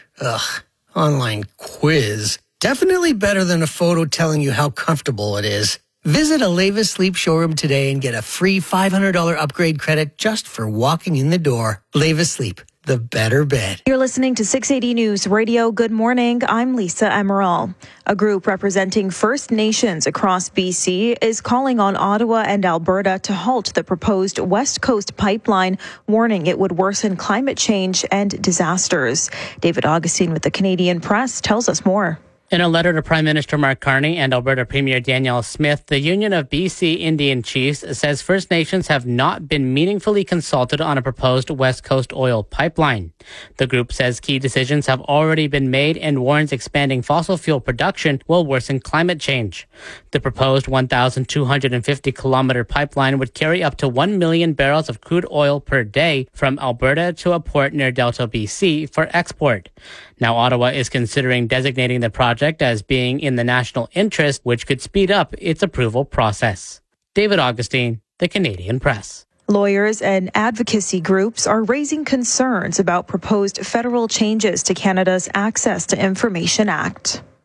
online quiz. Definitely better than a photo telling you how comfortable it is. Visit a Leva Sleep showroom today and get a free $500 upgrade credit just for walking in the door. Leva Sleep, the better bed. You're listening to 680 News Radio. Good morning. I'm Lisa Emerald. A group representing First Nations across BC is calling on Ottawa and Alberta to halt the proposed West Coast pipeline, warning it would worsen climate change and disasters. David Augustine with the Canadian Press tells us more. In a letter to Prime Minister Mark Carney and Alberta Premier Danielle Smith, the Union of BC Indian Chiefs says First Nations have not been meaningfully consulted on a proposed West Coast oil pipeline. The group says key decisions have already been made and warns expanding fossil fuel production will worsen climate change. The proposed 1,250-kilometer pipeline would carry up to 1 million barrels of crude oil per day from Alberta to a port near Delta, BC for export. Now, Ottawa is considering designating the project as being in the national interest, which could speed up its approval process. David Augustine, the Canadian Press. Lawyers and advocacy groups are raising concerns about proposed federal changes to Canada's Access to Information Act.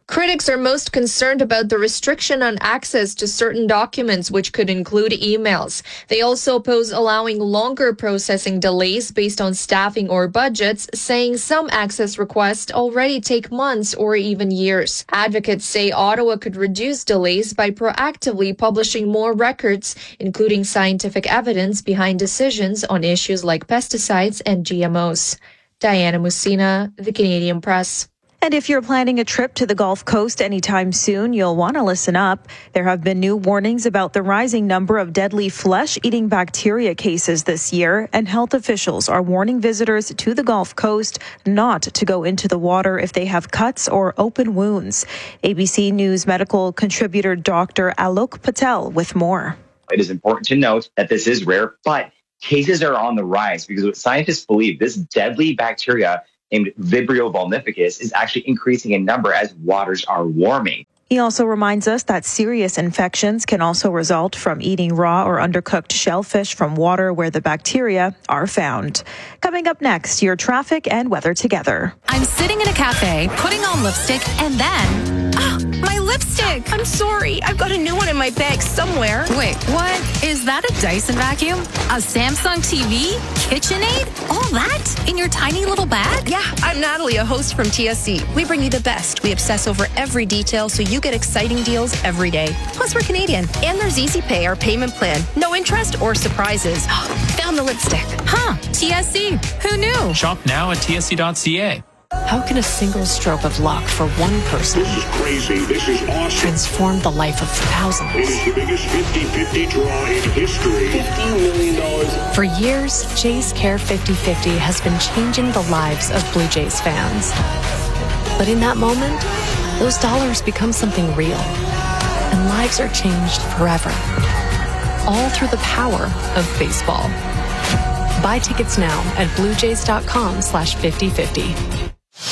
Critics are most concerned about the restriction on access to certain documents, which could include emails. They also oppose allowing longer processing delays based on staffing or budgets, saying some access requests already take months or even years. Advocates say Ottawa could reduce delays by proactively publishing more records, including scientific evidence behind decisions on issues like pesticides and GMOs. Diana Musina, The Canadian Press. And if you're planning a trip to the Gulf Coast anytime soon, you'll want to listen up. There have been new warnings about the rising number of deadly flesh-eating bacteria cases this year, and health officials are warning visitors to the Gulf Coast not to go into the water if they have cuts or open wounds. ABC News medical contributor Dr. Alok Patel with more. It is important to note that this is rare, but cases are on the rise because what scientists believe, this deadly bacteria named Vibrio vulnificus is actually increasing in number as waters are warming. He also reminds us that serious infections can also result from eating raw or undercooked shellfish from water where the bacteria are found. Coming up next, your traffic and weather together. I'm sitting in a cafe, putting on lipstick, and then... my lipstick! I'm sorry, I've got a new one in my bag somewhere. Wait, what? Is that a Dyson vacuum? A Samsung TV? KitchenAid? All that? In your tiny little bag? Yeah, I'm Natalie, a host from TSC. We bring you the best. We obsess over every detail so you get exciting deals every day. Plus, we're Canadian. And there's Easy Pay, our payment plan. No interest or surprises. Found the lipstick. Huh, TSC. Who knew? Shop now at tsc.ca. How can a single stroke of luck for one person This is crazy. This is awesome. transform the life of thousands? It is the biggest 50-50 draw in history. $50 million. For years, Jays Care 50-50 has been changing the lives of Blue Jays fans. But in that moment, those dollars become something real. And lives are changed forever. All through the power of baseball. Buy tickets now at bluejays.com/5050.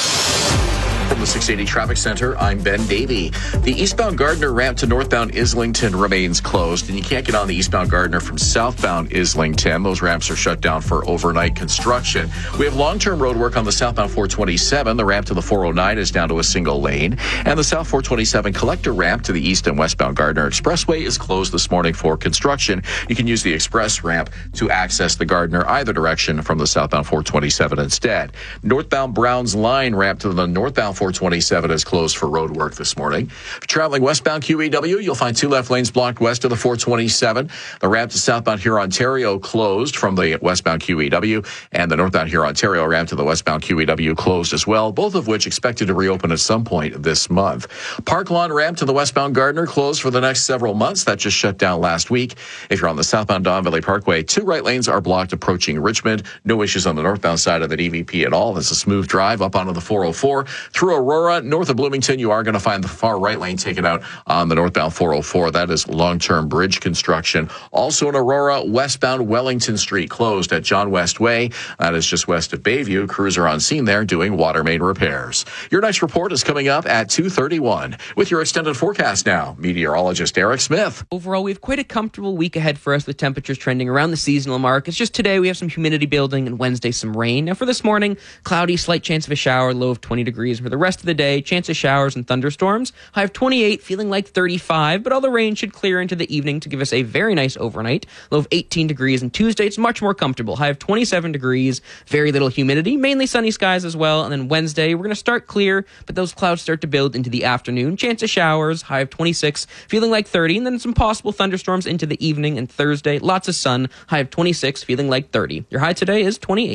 From the 680 Traffic Center, I'm Ben Davey. The eastbound Gardner ramp to northbound Islington remains closed, and you can't get on the eastbound Gardner from southbound Islington. Those ramps are shut down for overnight construction. We have long-term road work on the southbound 427. The ramp to the 409 is down to a single lane, and the south 427 collector ramp to the east and westbound Gardner Expressway is closed this morning for construction. You can use the express ramp to access the Gardner either direction from the southbound 427 instead. Northbound Browns Line ramp to the northbound 427 is closed for road work this morning. If traveling westbound QEW, you'll find two left lanes blocked west of the 427. The ramp to southbound Hurontario closed from the westbound QEW, and the northbound Hurontario ramp to the westbound QEW closed as well, both of which expected to reopen at some point this month. Park Lawn ramp to the westbound Gardner closed for the next several months. That just shut down last week. If you're on the southbound Don Valley Parkway, two right lanes are blocked approaching Richmond. No issues on the northbound side of the DVP at all. It's a smooth drive up onto the 404 through Aurora, north of Bloomington. You are going to find the far right lane taken out on the northbound 404. That is long-term bridge construction. Also in Aurora, westbound Wellington Street closed at John West Way. That is just west of Bayview. Crews are on scene there doing water main repairs. Your next report is coming up at 2:31. With your extended forecast now, meteorologist Eric Smith. Overall, we have quite a comfortable week ahead for us with temperatures trending around the seasonal mark. It's just today we have some humidity building and Wednesday some rain. Now for this morning, cloudy, slight chance of a shower, low of 20 degrees. For the rest of the day, chance of showers and thunderstorms. High of 28, feeling like 35, but all the rain should clear into the evening to give us a very nice overnight. Low of 18 degrees, and Tuesday it's much more comfortable. High of 27 degrees, very little humidity, mainly sunny skies as well. And then Wednesday, we're going to start clear, but those clouds start to build into the afternoon. Chance of showers, high of 26, feeling like 30, and then some possible thunderstorms into the evening. And Thursday, lots of sun, high of 26, feeling like 30. Your high today is 28.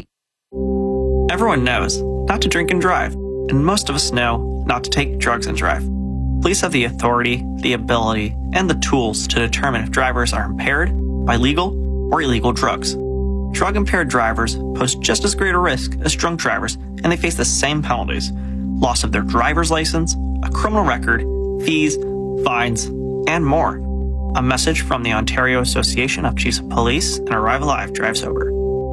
Everyone knows not to drink and drive, and most of us know not to take drugs and drive. Police have the authority, the ability, and the tools to determine if drivers are impaired by legal or illegal drugs. Drug-impaired drivers pose just as great a risk as drunk drivers, and they face the same penalties: loss of their driver's license, a criminal record, fees, fines, and more. A message from the Ontario Association of Chiefs of Police and Arrive Alive Drive Sober.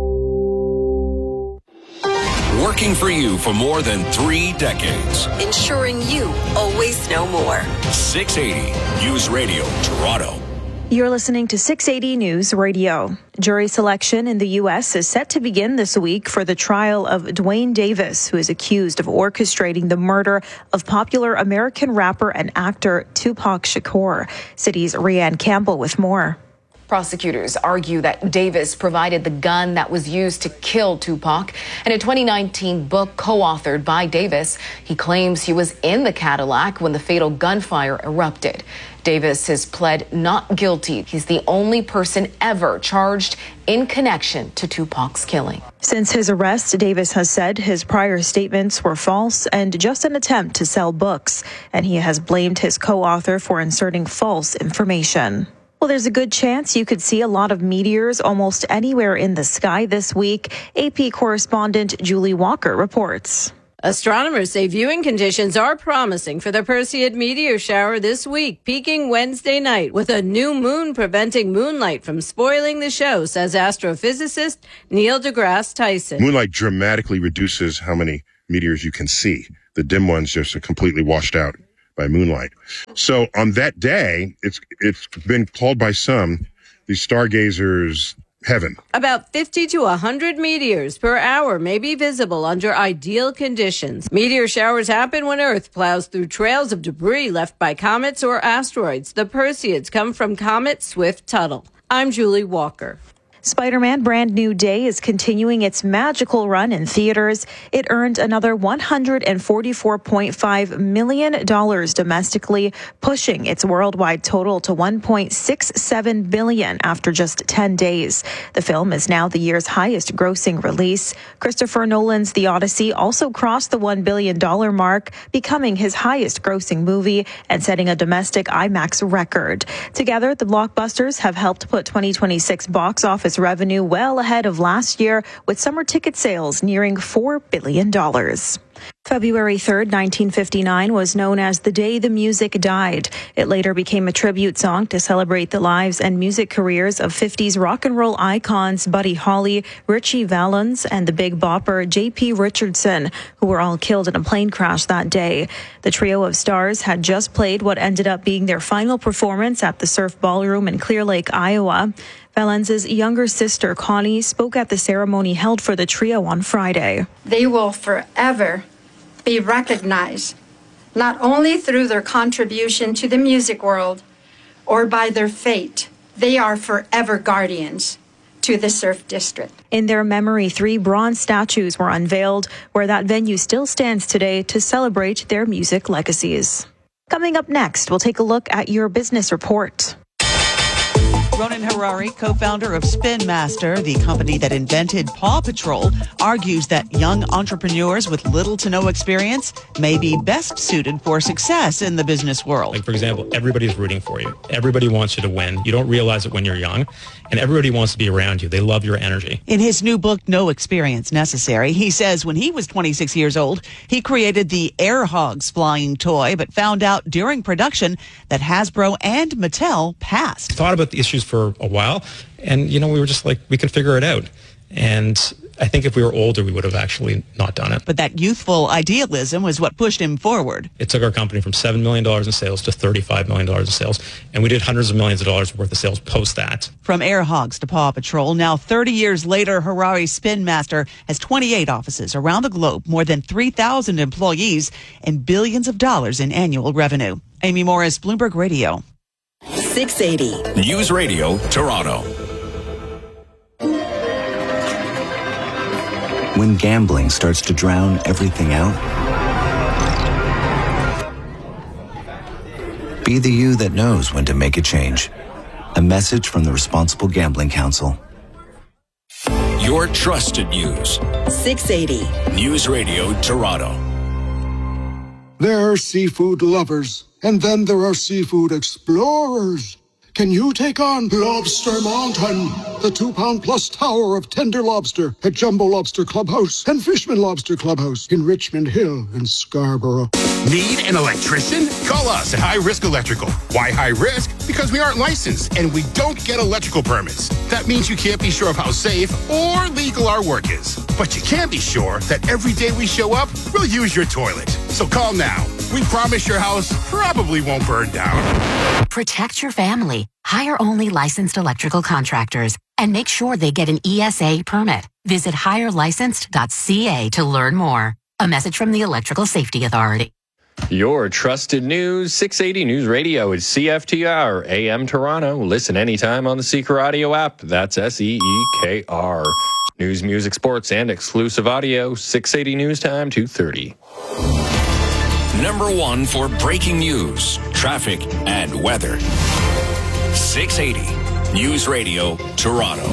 Working for you for more than 3 decades. Ensuring you always know more. 680 News Radio Toronto. You're listening to 680 News Radio. Jury selection in the U.S. is set to begin this week for the trial of Duane Davis, who is accused of orchestrating the murder of popular American rapper and actor Tupac Shakur. City's Rianne Campbell with more. Prosecutors argue that Davis provided the gun that was used to kill Tupac. In a 2019 book co-authored by Davis, he claims he was in the Cadillac when the fatal gunfire erupted. Davis has pled not guilty. He's the only person ever charged in connection to Tupac's killing. Since his arrest, Davis has said his prior statements were false and just an attempt to sell books, and he has blamed his co-author for inserting false information. Well, there's a good chance you could see a lot of meteors almost anywhere in the sky this week. AP correspondent Julie Walker reports. Astronomers say viewing conditions are promising for the Perseid meteor shower this week, peaking Wednesday night with a new moon preventing moonlight from spoiling the show, says astrophysicist Neil deGrasse Tyson. Moonlight dramatically reduces how many meteors you can see. The dim ones just are completely washed out by moonlight. So on that day, it's been called by some the stargazers' heaven. About 50 to 100 meteors per hour may be visible under ideal conditions. Meteor showers happen when Earth plows through trails of debris left by comets or asteroids. The Perseids come from comet Swift-Tuttle. I'm Julie Walker. Spider-Man Brand New Day is continuing its magical run in theaters. It earned another $144.5 million domestically, pushing its worldwide total to $1.67 billion after just 10 days. The film is now the year's highest grossing release. Christopher Nolan's The Odyssey also crossed the $1 billion mark, becoming his highest grossing movie and setting a domestic IMAX record. Together, the blockbusters have helped put 2026 box office revenue well ahead of last year, with summer ticket sales nearing $4 billion. February 3rd, 1959 was known as the day the music died. It later became a tribute song to celebrate the lives and music careers of 50s rock and roll icons Buddy Holly, Ritchie Valens, and the Big Bopper J.P. Richardson, who were all killed in a plane crash that day. The trio of stars had just played what ended up being their final performance at the Surf Ballroom in Clear Lake, Iowa. Valens' younger sister, Connie, spoke at the ceremony held for the trio on Friday. They will forever be recognized, not only through their contribution to the music world or by their fate. They are forever guardians to the Surf District. In their memory, 3 bronze statues were unveiled, where that venue still stands today to celebrate their music legacies. Coming up next, we'll take a look at your business report. Ronan Harari, co-founder of Spin Master, the company that invented Paw Patrol, argues that young entrepreneurs with little to no experience may be best suited for success in the business world. Like, for example, everybody's rooting for you. Everybody wants you to win. You don't realize it when you're young, and everybody wants to be around you. They love your energy. In his new book, No Experience Necessary, he says when he was 26 years old, he created the Air Hogs flying toy, but found out during production that Hasbro and Mattel passed. Thought about the issues for a while, and we were just like, we can figure it out. And I think if we were older, we would have actually not done it. But that youthful idealism was what pushed him forward. It took our company from $7 million in sales to $35 million in sales, and we did hundreds of millions of dollars worth of sales post that. From Air Hogs to Paw Patrol, now 30 years later, Harari's Spin Master has 28 offices around the globe, more than 3,000 employees, and billions of dollars in annual revenue. Amy Morris, Bloomberg Radio. 680 News Radio, Toronto. When gambling starts to drown everything out, be the you that knows when to make a change. A message from the Responsible Gambling Council. Your trusted news. 680 News Radio, Toronto. There are seafood lovers, and then there are seafood explorers. Can you take on Lobster Mountain, the 2-pound-plus tower of tender lobster at Jumbo Lobster Clubhouse and Fishman Lobster Clubhouse in Richmond Hill and Scarborough? Need an electrician? Call us at High Risk Electrical. Why high risk? Because we aren't licensed and we don't get electrical permits. That means you can't be sure of how safe or legal our work is. But you can be sure that every day we show up, we'll use your toilet. So call now, we promise your house probably won't burn down. Protect your family. Hire only licensed electrical contractors and make sure they get an ESA permit. Visit hirelicensed.ca to learn more. A message from the Electrical Safety Authority. Your trusted news, 680 News Radio is CFTR, AM Toronto. Listen anytime on the Seeker Audio app. That's SEEKR. News, music, sports, and exclusive audio, 680 News Time, 2:30. Number one for breaking news, traffic, and weather. 680 News Radio, Toronto.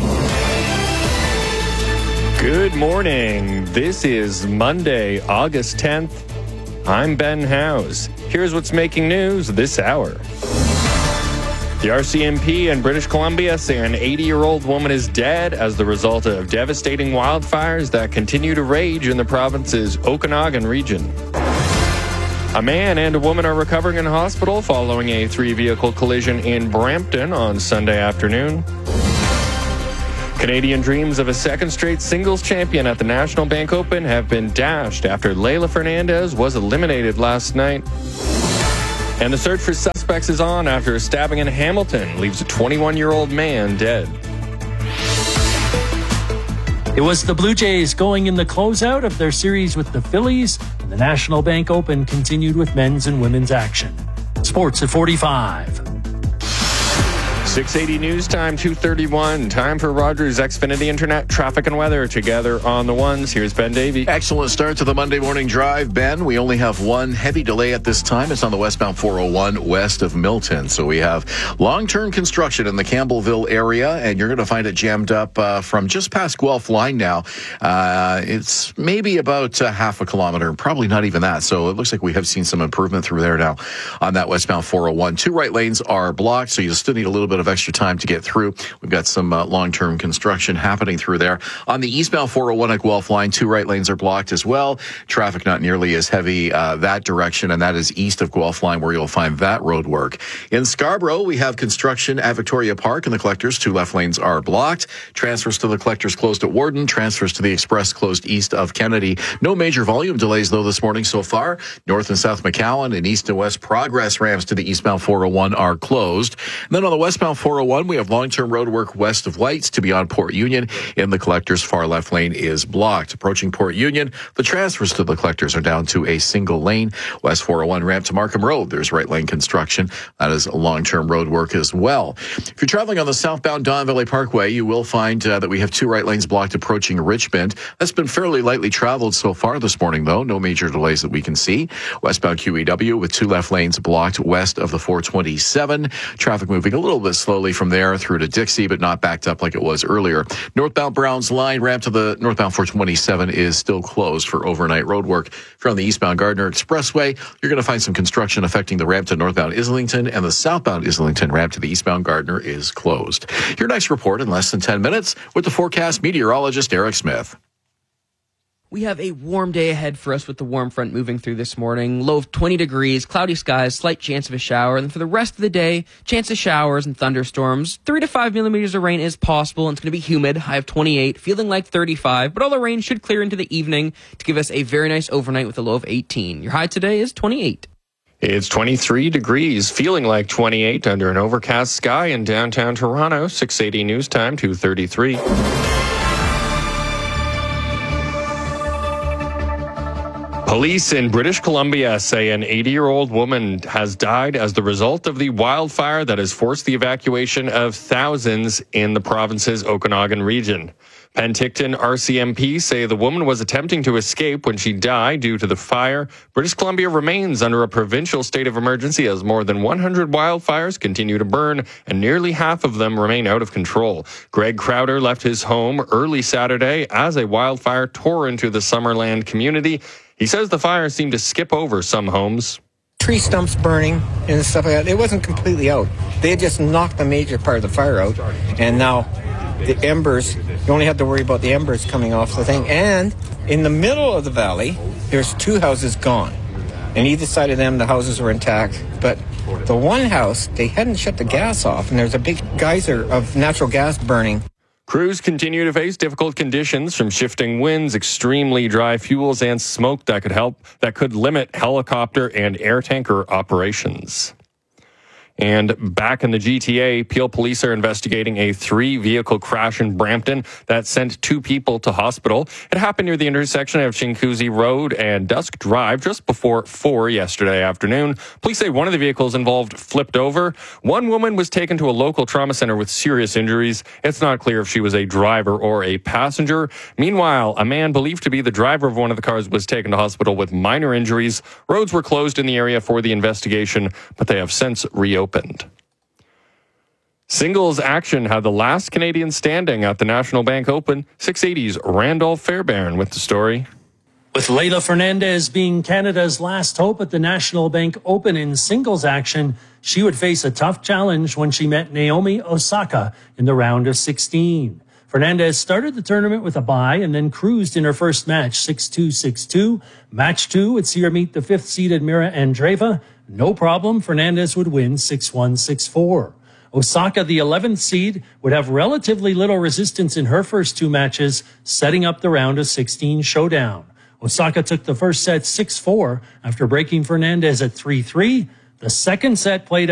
Good morning. This is Monday, August 10th. I'm Ben Howes. Here's what's making news this hour. The RCMP in British Columbia say an 80-year-old woman is dead as the result of devastating wildfires that continue to rage in the province's Okanagan region. A man and a woman are recovering in hospital following a 3-vehicle collision in Brampton on Sunday afternoon. Canadian dreams of a second straight singles champion at the National Bank Open have been dashed after Leylah Fernandez was eliminated last night. And the search for suspects is on after a stabbing in Hamilton leaves a 21-year-old man dead. It was the Blue Jays going in the closeout of their series with the Phillies. The National Bank Open continued with men's and women's action. Sports at 45. 680 News Time, 2:31. Time for Rogers Xfinity Internet traffic and weather together on the ones. Here's Ben Davey. Excellent start to the Monday morning drive, Ben. We only have one heavy delay at this time. It's on the westbound 401 west of Milton. So we have long-term construction in the Campbellville area, and you're going to find it jammed up from just past Guelph Line now. It's maybe about half a kilometer, probably not even that. So it looks like we have seen some improvement through there now on that westbound 401. 2 right lanes are blocked, so you still need a little bit of extra time to get through. We've got some long-term construction happening through there. On the eastbound 401 at Guelph Line, 2 right lanes are blocked as well. Traffic not nearly as heavy that direction, and that is east of Guelph Line where you'll find that road work. In Scarborough, we have construction at Victoria Park and the Collectors. 2 left lanes are blocked. Transfers to the Collectors closed at Warden. Transfers to the Express closed east of Kennedy. No major volume delays, though, this morning so far. North and South McCowan and east and west progress ramps to the eastbound 401 are closed. And then on the westbound 401, we have long-term road work west of Whites to beyond Port Union. In the Collectors, far left lane is blocked. Approaching Port Union, the transfers to the Collectors are down to a single lane. West 401 ramp to Markham Road, there's right lane construction. That is long-term road work as well. If you're traveling on the southbound Don Valley Parkway, you will find that we have 2 right lanes blocked approaching Richmond. That's been fairly lightly traveled so far this morning, though. No major delays that we can see. Westbound QEW with 2 left lanes blocked west of the 427. Traffic moving a little bit slowly from there through to Dixie, but not backed up like it was earlier. Northbound Browns Line ramp to the northbound 427 is still closed for overnight road work. If you're on the eastbound Gardner Expressway, you're going to find some construction affecting the ramp to northbound Islington, and the southbound Islington ramp to the eastbound Gardner is closed. Your next report in less than 10 minutes with the forecast meteorologist Eric Smith. We have a warm day ahead for us with the warm front moving through this morning. Low of 20 degrees, cloudy skies, slight chance of a shower. And for the rest of the day, chance of showers and thunderstorms. 3 to 5 millimeters of rain is possible, and it's going to be humid. High of 28, feeling like 35. But all the rain should clear into the evening to give us a very nice overnight with a low of 18. Your high today is 28. It's 23 degrees, feeling like 28 under an overcast sky in downtown Toronto. 680 News Time, 2:33. Police in British Columbia say an 80-year-old woman has died as the result of the wildfire that has forced the evacuation of thousands in the province's Okanagan region. Penticton RCMP say the woman was attempting to escape when she died due to the fire. British Columbia remains under a provincial state of emergency as more than 100 wildfires continue to burn, and nearly half of them remain out of control. Greg Crowder left his home early Saturday as a wildfire tore into the Summerland community. He says the fire seemed to skip over some homes. Tree stumps burning and stuff like that. It wasn't completely out. They had just knocked the major part of the fire out, and now the embers, you only have to worry about the embers coming off the thing. And in the middle of the valley, there's 2 houses gone. And either side of them, the houses were intact. But the one house, they hadn't shut the gas off, and there's a big geyser of natural gas burning. Crews continue to face difficult conditions from shifting winds, extremely dry fuels, and smoke that could limit helicopter and air tanker operations. And back in the GTA, Peel police are investigating a 3-vehicle crash in Brampton that sent 2 people to hospital. It happened near the intersection of Chinguacousy Road and Dusk Drive just before 4 yesterday afternoon. Police say one of the vehicles involved flipped over. One woman was taken to a local trauma center with serious injuries. It's not clear if she was a driver or a passenger. Meanwhile, a man believed to be the driver of one of the cars was taken to hospital with minor injuries. Roads were closed in the area for the investigation, but they have since reopened. Singles action had the last Canadian standing at the National Bank Open. 680's Randolph Fairbairn with the story. With Leylah Fernandez being Canada's last hope at the National Bank Open in singles action, she would face a tough challenge when she met Naomi Osaka in the round of 16. Fernandez started the tournament with a bye and then cruised in her first match, 6-2, 6-2. Match 2 would see her meet the 5th-seeded Mira Andreeva. No problem, Fernandez would win 6-1, 6-4. Osaka, the 11th seed, would have relatively little resistance in her first 2 matches, setting up the round of 16 showdown. Osaka took the first set 6-4 after breaking Fernandez at 3-3. The second set played